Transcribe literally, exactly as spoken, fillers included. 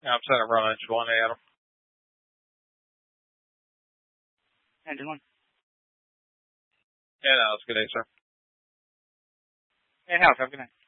I'm Senator Ron Engine one, Adam. Engine one. Yeah, no, it's a good day, sir. Hey, House, have a good night.